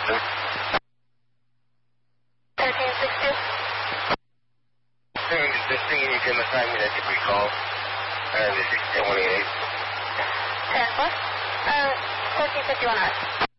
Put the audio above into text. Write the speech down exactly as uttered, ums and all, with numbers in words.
thirteen sixty. This thing you can assign me that debris call. Uh, this is ten one eight eight. ten four. Uh, fourteen fifty-one hours.